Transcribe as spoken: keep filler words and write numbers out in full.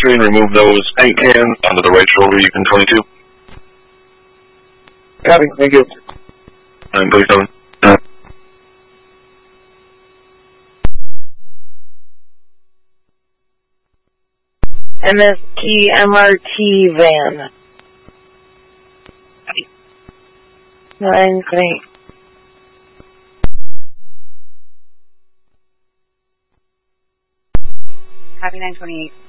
three and remove those paint cans onto the right shoulder, Yukon twenty-two. Copy, thank you. nine thirty-seven. Uh. M S T M R T van. nine twenty-eight. Copy nine twenty-eight.